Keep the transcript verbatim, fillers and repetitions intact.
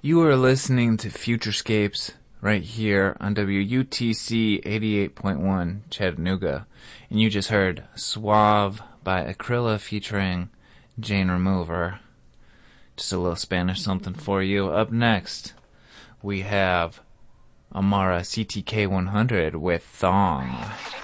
You are listening to Futurescapes right here on W U T C eighty-eight point one Chattanooga. And you just heard Suave by Akrilla featuring Jane Remover. Just a little Spanish something for you. Up next, we have Amara C T K one hundred with Thong.